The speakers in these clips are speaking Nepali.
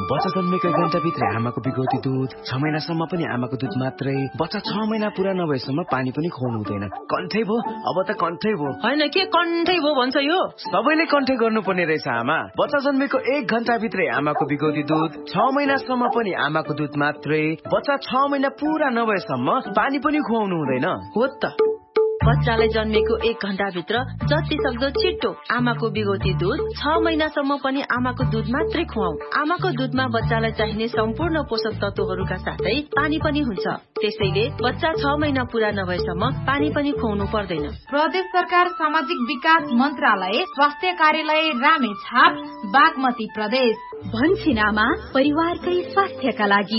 बच्चा जन्मेको 1 घण्टाभित्रै आमाको बिगौती दुध, 6 महिनासम्म पनि आमाको दुध मात्रै, बच्चा 6 महिना पुरा नभएसम्म पानी पनि खुवाउनु हुँदैन। कन्ठै भो, अब त कन्ठै भो। हैन के कन्ठै भो भन्छ यो? सबैले कन्ठै गर्नुपर्ने रहेछ आमा। बच्चा जन्मेको 1 घण्टाभित्रै आमाको बिगौती दुध, 6 महिनासम्म पनि आमाको दुध मात्रै, बच्चा 6 महिना पुरा नभएसम्म पानी पनि खुवाउनु हुँदैन। हो त। बच्चालाई जन्मेको 1 घण्टाभित्र जति सक्दो छिट्टो आमाको बिगौती दुध, 6 महिनासम्म पनि आमाको दुध मात्रै खुवाऊ। आमाको दुधमा बच्चालाई चाहिने सम्पूर्ण पोषक तत्वहरूका साथै पानी पनि हुन्छ। त्यसैले बच्चा 6 महिना पुरा नभएसम्म पानी पनि खुवाउनु पर्दैन। प्रदेश सरकार सामाजिक विकास मन्त्रालय, स्वास्थ्य कार्यालय रामेछाप, बागमती प्रदेश। भन्छिन् आमा, परिवारकै स्वास्थ्यका लागि।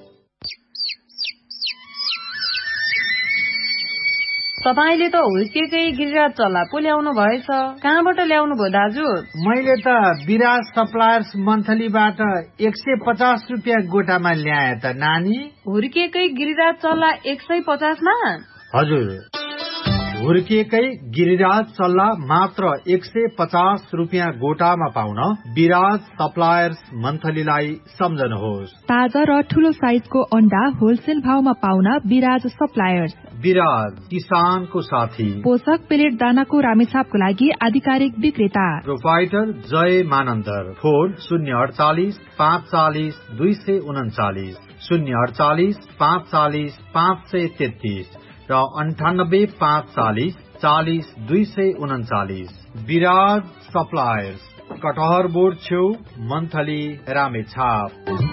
तपाईले त हुर्केकै गिरिराज चल्ला पो ल्याउनु भएछ। कहाँबाट ल्याउनु भयो दाजु? मैले त विराज सप्लायर्स मन्थलीबाट 150 रुपियाँ गोटामा ल्याए त नानी। हुर्केकै गिरिराज चल्ला 150 मा? हजुर, हुर्किएकै गिरिराज चल्ला मात्र 150 रुपियाँ गोटामा पाउन विराज सप्लायर्स मन्थलीलाई सम्झनुहोस्। ताजा र ठूलो साइजको अन्डा होलसेल भावमा पाउन विराज सप्लायर्स। विराज, किसानको साथी। पोषक पेलेट दानाको रामेछापको लागि आधिकारिक विक्रेता। प्रोपाइटर जय मानन्दर। फोन 048 540 239, 048 540 533 र 98 540 40 239। विराज सप्लायर्स, कटहर बोर्ड छेउ, मन्थली, रामेछाप।